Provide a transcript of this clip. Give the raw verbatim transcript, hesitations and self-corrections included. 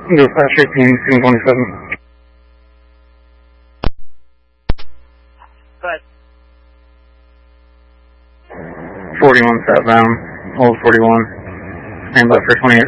Go fast eighteen, scene twenty-seven. Go ahead. forty-one southbound, old forty-one. Stand by for twenty-eight